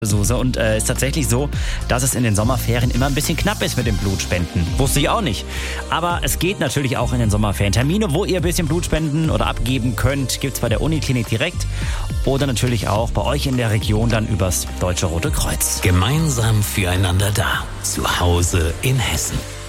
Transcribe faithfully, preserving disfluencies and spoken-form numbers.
Suse. Und es äh, ist tatsächlich so, dass es in den Sommerferien immer ein bisschen knapp ist mit dem Blutspenden. Wusste ich auch nicht. Aber es geht natürlich auch in den Sommerferien. Termine, wo ihr ein bisschen Blut spenden oder abgeben könnt, gibt's bei der Uniklinik direkt oder natürlich auch bei euch in der Region dann übers Deutsche Rote Kreuz. Gemeinsam füreinander da. Zu Hause in Hessen.